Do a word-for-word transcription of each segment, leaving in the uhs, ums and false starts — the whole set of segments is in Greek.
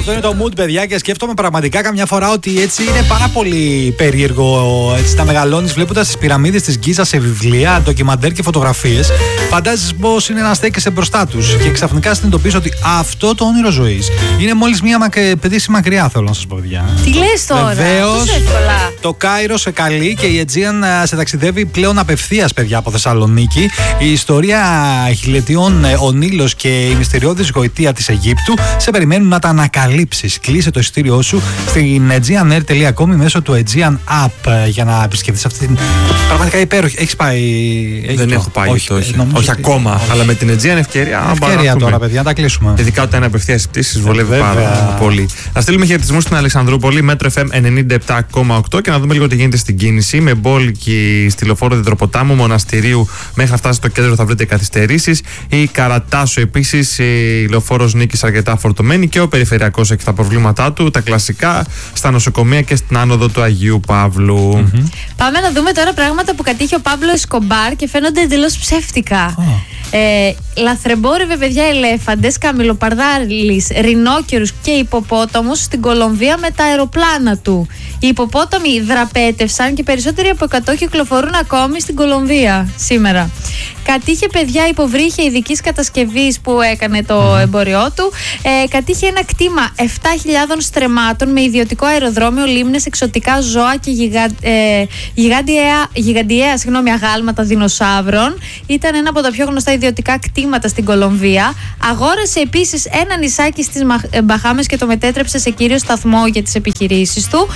Αυτό είναι το mood, παιδιά, και σκέφτομαι πραγματικά καμιά φορά ότι έτσι είναι πάρα πολύ περίεργο έτσι, να μεγαλώνεις βλέποντας τις πυραμίδες της Γκίζας σε βιβλία, ντοκιμαντέρ και φωτογραφίες. Φαντάζεσαι πως είναι να στέκεσαι μπροστά τους και ξαφνικά συνειδητοποιείς ότι αυτό το όνειρο ζωής είναι μόλις μία μακ... πετύση μακριά, θέλω να σας πω, παιδιά. Τι λες τώρα, βεβαίως, το Κάιρο σε καλεί και η Aegean σε ταξιδεύει πλέον απευθείας, παιδιά, από Θεσσαλονίκη. Η ιστορία χιλιετιών, ο Νείλος και η μυστηριώδης γοητεία της Αιγύπτου σε περιμένουν να τα ανακαλύψεις. Κλείσε το εισιτήριό σου στην aegean air τελεία com μέσω του Aegean App για να επισκεφτείς αυτή την πραγματικά υπέροχη. Έχεις πάει? Δεν έχω πάει, όχι, όχι, όχι, όχι ακόμα. Όχι. Αλλά με την Aegean ευκαιρία. Ευκαιρία τώρα, παιδιά, να τα κλείσουμε. Ειδικά όταν είναι απευθείας πτήσεις, βολεύει πάρα πολύ. Να στείλουμε χαιρετισμούς στην Αλεξανδρούπολη, Μέτρο εφ εμ ενενήντα επτά κόμμα οκτώ και να δούμε λίγο τι γίνεται στην κίνηση. Με μπόλικη στη λεωφόρο Δεντροποτάμου, Μοναστηρίου, μέχρι να φτάσει στο κέντρο θα βρείτε καθυστερήσεις. Η Καρατάσου επίσης, η λεωφόρος Νίκης αρκετά φορτωμένη και ο Περιφερειακός έχει τα προβλήματά του, τα κλασικά, στα νοσοκομεία και στην άνοδο του Αγίου Παύλου. Mm-hmm. Πάμε να δούμε τώρα πράγματα που κατήχε ο Παύλο Εσκομπάρ και φαίνονται εντελώς ψεύτικα. Oh. Ε, λαθρεμπόρευε, παιδιά, ελέφαντες, καμιλοπαρδάλεις, ρινόκερους και υποπόταμους στην Κολομβία με τα αεροπλάνα του. Οι υποπόταμοι δραπέτευσαν και περισσότεροι από εκατό κυκλοφορούν ακόμη στην Κολομβία σήμερα. Κατήχε, παιδιά, υποβρύχια ειδικής κατασκευής που έκανε το εμπόριό του. Ε, κατήχε ένα κτήμα επτά χιλιάδων στρεμμάτων με ιδιωτικό αεροδρόμιο, λίμνες, εξωτικά ζώα και γιγα, ε, γιγαντιαία, γιγαντιαία συγγνώμη, αγάλματα δεινοσαύρων. Ήταν ένα από τα πιο γνωστά ιδιωτικά κτήματα στην Κολομβία. Αγόρασε επίσης ένα νησάκι στις Μπαχάμες και το μετέτρεψε σε κύριο σταθμό για τις επιχειρήσεις του.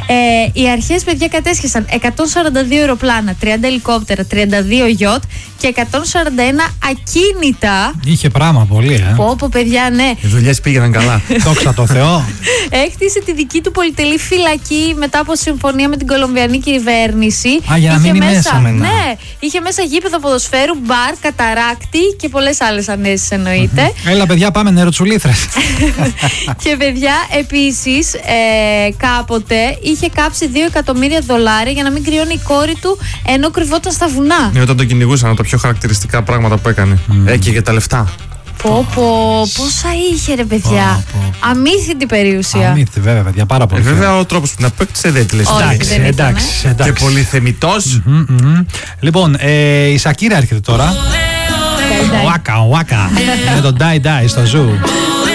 Ε, οι αρχές, παιδιά, κατέσχεσαν εκατόν σαράντα δύο αεροπλάνα, τριάντα ελικόπτερα, τριάντα δύο γιότ και εκατόν σαράντα ένα ακίνητα. Είχε πράγμα πολύ, ε. Πω, πω, παιδιά, ναι. Οι δουλειές πήγαιναν καλά. Δόξα τω Θεώ. Έκτισε τη δική του πολυτελή φυλακή μετά από συμφωνία με την κολομβιανή κυβέρνηση. Α, για να μείνει μέσα. μέσα ναι, είχε μέσα γήπεδο ποδοσφαίρου, μπαρ, καταράκτη και πολλές άλλες ανέσεις, εννοείται. Mm-hmm. Έλα, παιδιά, πάμε νεροτσουλήθρες. Και, παιδιά, επίσης ε, κάποτε είχε κάψει δύο εκατομμύρια δολάρια για να μην κρυώνει η κόρη του ενώ κρυβόταν στα βουνά. Ναι, όταν τον κυνηγούσαν, από τα πιο χαρακτηριστικά πράγματα που έκανε. Mm. Έκαιγε τα λεφτά. Πω, πω, πόσα είχε, ρε, παιδιά. Oh, oh. Αμύθιτη περιουσία. Αμύθιτη, βέβαια, παιδιά, πάρα πολύ. Ε, βέβαια, ο τρόπος που την απέκτησε δεν τη λες. Εντάξει, δεν εντάξει, ήταν, ε? εντάξει. Και πολύ θεμιτός. Mm-hmm, mm-hmm. Λοιπόν, ε, η Σακύρα έρχεται τώρα. Waka, waka. Με το Die Die στο Zoo.